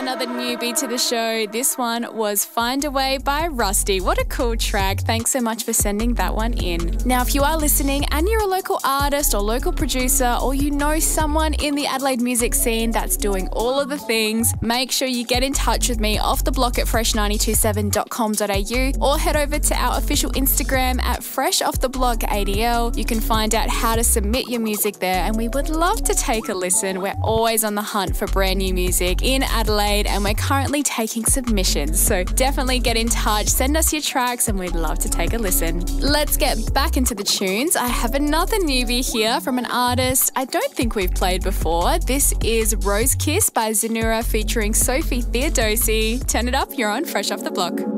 another newbie to the show. This one was Find a Way by Rusty. What a cool track. Thanks so much for sending that one in. Now, if you are listening and you're a local artist or local producer, or you know someone in the Adelaide music scene that's doing all of the things, make sure you get in touch with me off the block at fresh927.com.au or head over to our official Instagram at FreshOffTheBlockADL. You can find out how to submit your music there, and we would love to take a listen. We're always on the hunt for brand new music in Adelaide, and we're currently taking submissions. So definitely get in touch, send us your tracks, and we'd love to take a listen. Let's get back into the tunes. I have another newbie here from an artist I don't think we've played before. This is Rose Kiss by Zenura featuring Sophie Theodosi. Turn it up, you're on Fresh Off the Block.